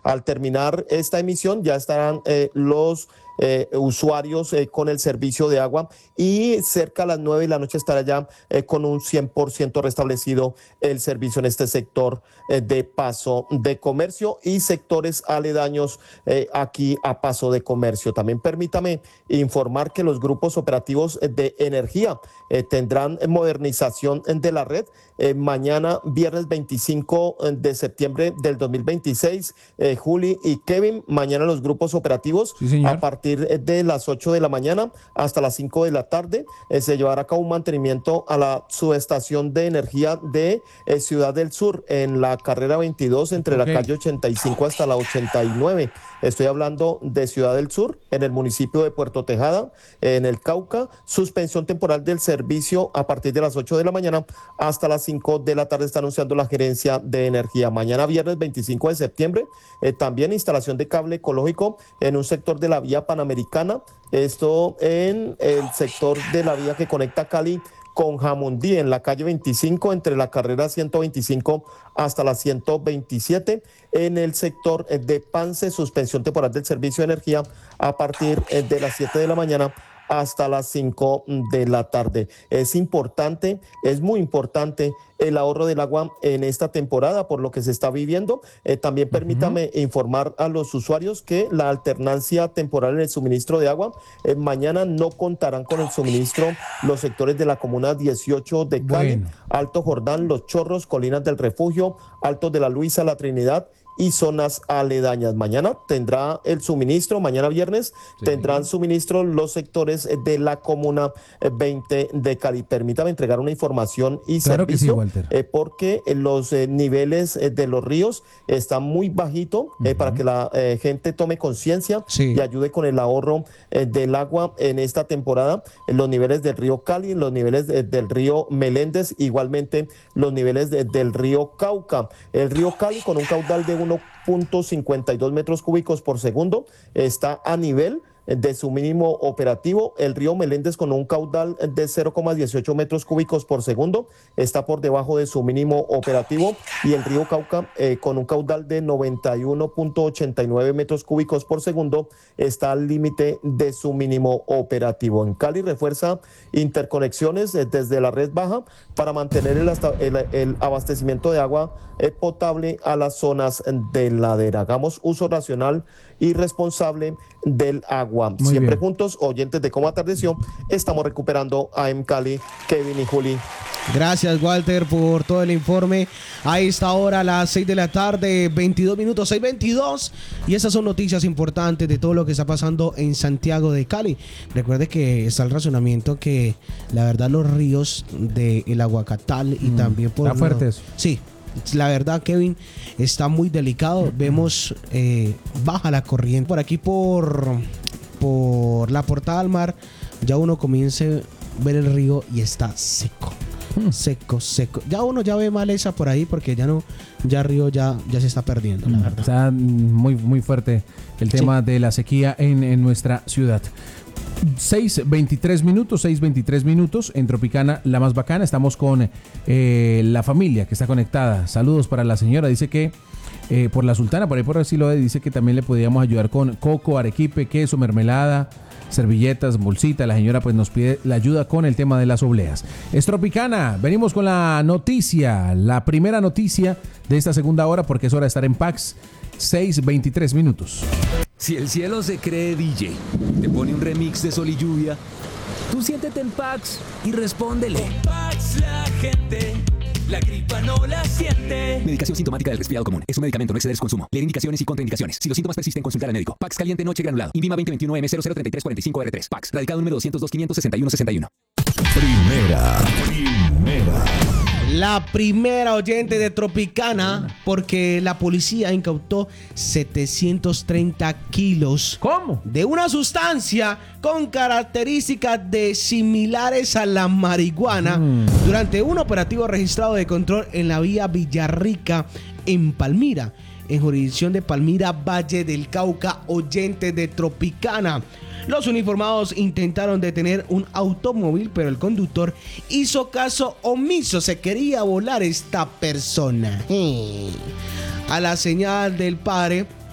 Al terminar esta emisión ya estarán los usuarios con el servicio de agua y cerca a las 9 de la noche estará ya con un 100% restablecido el servicio en este sector de Paso de Comercio y sectores aledaños aquí a Paso de Comercio. También permítame informar que los grupos operativos de energía tendrán modernización de la red mañana viernes 25 de septiembre del 2026. Juli y Kevin, mañana los grupos operativos a partir de las 8 de la mañana hasta las 5 de la tarde se llevará a cabo un mantenimiento a la subestación de energía de Ciudad del Sur en la carrera 22 entre la calle 85 hasta la 89. Estoy hablando de Ciudad del Sur, en el municipio de Puerto Tejada, en el Cauca. Suspensión temporal del servicio a partir de las 8 de la mañana hasta las 5 de la tarde, está anunciando la Gerencia de Energía. Mañana viernes 25 de septiembre, también instalación de cable ecológico en un sector de la vía Panamericana, esto en el sector de la vía que conecta Cali con Jamundí, en la calle 25, entre la carrera 125 hasta la 127, en el sector de Pance, suspensión temporal del servicio de energía a partir de las 7 de la mañana hasta las 5 de la tarde. Es importante, es muy importante el ahorro del agua en esta temporada por lo que se está viviendo. También permítame informar a los usuarios que la alternancia temporal en el suministro de agua, mañana no contarán con el suministro los sectores de la comuna 18 de Cali, Alto Jordán, Los Chorros, Colinas del Refugio, Altos de la Luisa, La Trinidad y zonas aledañas. Mañana tendrá el suministro, mañana viernes tendrán suministro los sectores de la comuna 20 de Cali. Permítame entregar una información y servicio, porque los niveles de los ríos están muy bajitos para que la gente tome conciencia y ayude con el ahorro del agua en esta temporada. Los niveles del río Cali, los niveles del río Meléndez, igualmente los niveles del río Cauca. El río Cali con un caudal de 1.52 metros cúbicos por segundo está a nivel de su mínimo operativo. El río Meléndez con un caudal de 0,18 metros cúbicos por segundo está por debajo de su mínimo operativo, y el río Cauca con un caudal de 91.89 metros cúbicos por segundo está al límite de su mínimo operativo. En Cali refuerza interconexiones desde la red baja para mantener el abastecimiento de agua potable a las zonas de ladera. Hagamos uso racional y responsable del agua. Muy Siempre bien. juntos, oyentes de Cómo Atardeció, estamos recuperando a AM Cali, Kevin y Juli. Gracias, Walter, por todo el informe. A esta hora, a las 6 de la tarde, 22 minutos, 6:22. Y esas son noticias importantes de todo lo que está pasando en Santiago de Cali. Recuerde que está el razonamiento que, la verdad, los ríos del Aguacatal y también por... Está fuerte eso. Sí. La verdad, Kevin, está muy delicado. Vemos baja la corriente. Por aquí, por la Portada al Mar, ya uno comienza a ver el río y está seco. Seco. Ya uno ya ve maleza por ahí porque ya el río ya se está perdiendo, la verdad. Está muy, muy fuerte el tema de la sequía en nuestra ciudad. 6:23 minutos en Tropicana, la más bacana. Estamos con la familia que está conectada. Saludos para la señora. Dice que por la Sultana, por ahí por así lo dice que también le podíamos ayudar con coco, arequipe, queso, mermelada, servilletas, bolsita. La señora pues nos pide la ayuda con el tema de las obleas. Es Tropicana. Venimos con la noticia, la primera noticia de esta segunda hora, porque es hora de estar en PAX. 6:23 minutos. Si el cielo se cree DJ, te pone un remix de Sol y Lluvia, tú siéntete en Pax y respóndele. Con Pax la gente, la gripa no la siente. Medicación sintomática del resfriado común. Es un medicamento, no exceder su consumo. Leer indicaciones y contraindicaciones. Si los síntomas persisten, consultar al médico. Pax caliente noche granulado. INVIMA 2021M003345R3. Pax. Radicado número 202-561-61. Primera. La primera oyente de Tropicana, porque la policía incautó 730 kilos. ¿Cómo? De una sustancia con características similares a la marihuana durante un operativo registrado de control en la vía Villarrica, en Palmira, en jurisdicción de Palmira, Valle del Cauca, oyentes de Tropicana. Los uniformados intentaron detener un automóvil, pero el conductor hizo caso omiso. Se quería volar esta persona. A la señal del padre